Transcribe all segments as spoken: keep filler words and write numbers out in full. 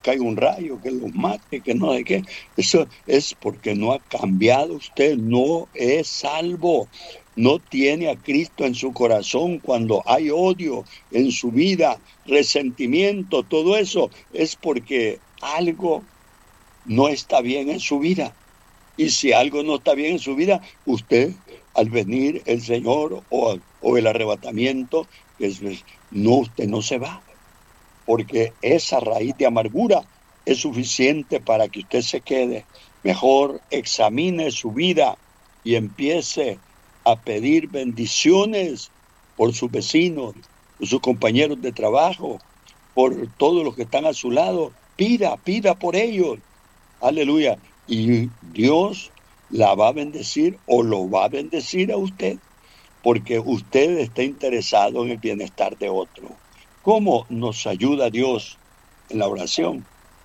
caiga un rayo, que los mate, que no sé qué. Eso es porque no ha cambiado usted, no es salvo. No tiene a Cristo en su corazón. Cuando hay odio en su vida, resentimiento, todo eso, es porque algo no está bien en su vida. Y si algo no está bien en su vida, usted, al venir el Señor o, o el arrebatamiento, es, no, usted no se va, porque esa raíz de amargura es suficiente para que usted se quede. Mejor examine su vida y empiece a pedir bendiciones por sus vecinos, por sus compañeros de trabajo, por todos los que están a su lado. Pida, pida por ellos. Aleluya. Y Dios la va a bendecir o lo va a bendecir a usted porque usted está interesado en el bienestar de otro. ¿Cómo nos ayuda Dios en la oración?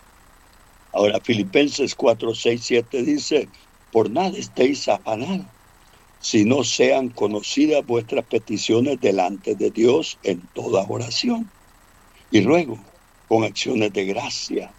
Ahora, Filipenses cuatro, seis, siete dice, por nada estéis afanados, si no sean conocidas vuestras peticiones delante de Dios en toda oración. Y ruego, con acciones de gracia.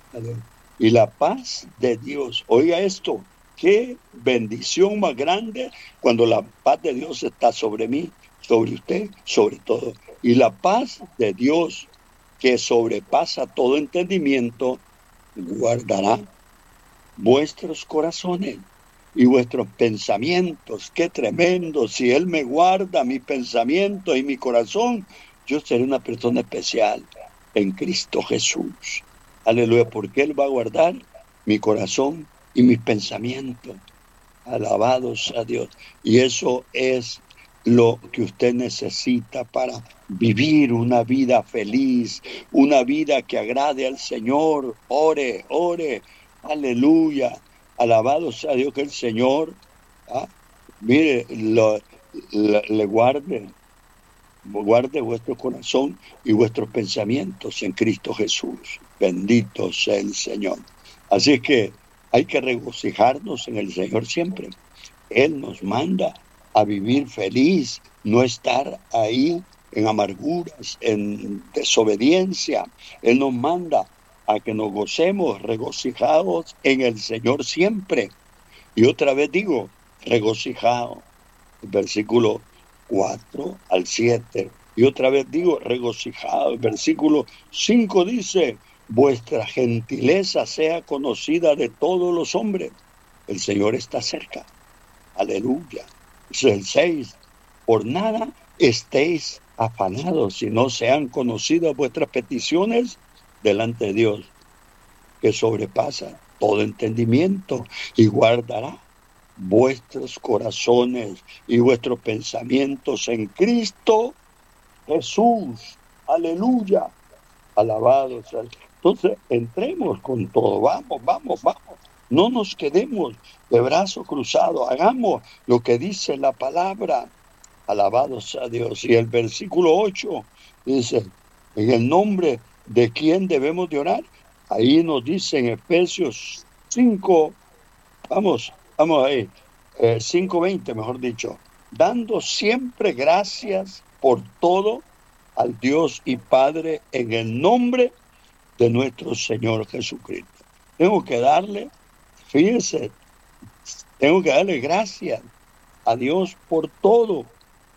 Y la paz de Dios, oiga esto, qué bendición más grande cuando la paz de Dios está sobre mí, sobre usted, sobre todo. Y la paz de Dios, que sobrepasa todo entendimiento, guardará vuestros corazones y vuestros pensamientos. Qué tremendo. Si Él me guarda mis pensamientos y mi corazón, yo seré una persona especial en Cristo Jesús. Aleluya, porque Él va a guardar mi corazón y mis pensamientos. Alabados a Dios. Y eso es lo que usted necesita para vivir una vida feliz, una vida que agrade al Señor. Ore, ore. Aleluya. Alabados a Dios que el Señor, ah, mire, lo, lo, le guarde. Guarde vuestro corazón y vuestros pensamientos en Cristo Jesús. Bendito sea el Señor. Así que hay que regocijarnos en el Señor siempre. Él nos manda a vivir feliz, no estar ahí en amarguras, en desobediencia. Él nos manda a que nos gocemos, regocijados en el Señor siempre. Y otra vez digo, regocijado. El versículo cuatro al siete. Y otra vez digo, regocijado. El versículo cinco dice, vuestra gentileza sea conocida de todos los hombres. El Señor está cerca. Aleluya. Es el seis. Por nada estéis afanados, si no sean conocidas vuestras peticiones delante de Dios, que sobrepasa todo entendimiento y guardará vuestros corazones y vuestros pensamientos en Cristo Jesús. Aleluya. Alabado sea. Entonces, entremos con todo. Vamos, vamos, vamos. No nos quedemos de brazos cruzados. Hagamos lo que dice la palabra. Alabado sea Dios. Y el versículo ocho dice, en el nombre de quién debemos de orar. Ahí nos dice en Efesios cinco, vamos, vamos ahí, eh, cinco veinte, mejor dicho, dando siempre gracias por todo al Dios y Padre en el nombre de nuestro Señor Jesucristo. Tengo que darle, fíjense, tengo que darle gracias a Dios por todo,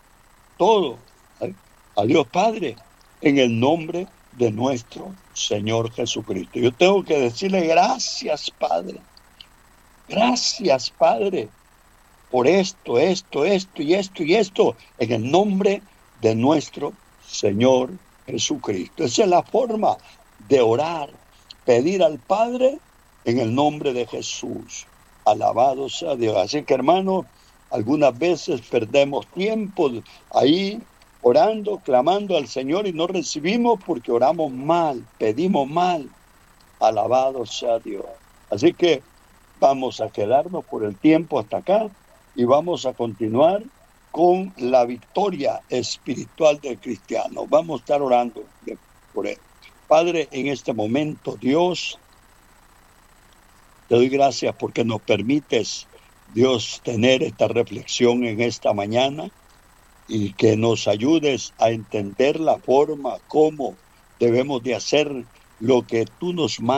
todo, a Dios Padre en el nombre de nuestro Señor Jesucristo. Yo tengo que decirle gracias, Padre. Gracias, Padre, por esto, esto, esto y esto y esto, en el nombre de nuestro Señor Jesucristo. Esa es la forma de orar, pedir al Padre en el nombre de Jesús. Alabado sea Dios. Así que, hermano, algunas veces perdemos tiempo ahí orando, clamando al Señor y no recibimos porque oramos mal, pedimos mal. Alabado sea Dios. Así que vamos a quedarnos por el tiempo hasta acá y vamos a continuar con la victoria espiritual del cristiano. Vamos a estar orando por él. Padre, en este momento, Dios, te doy gracias porque nos permites, Dios, tener esta reflexión en esta mañana y que nos ayudes a entender la forma como debemos de hacer lo que tú nos mandas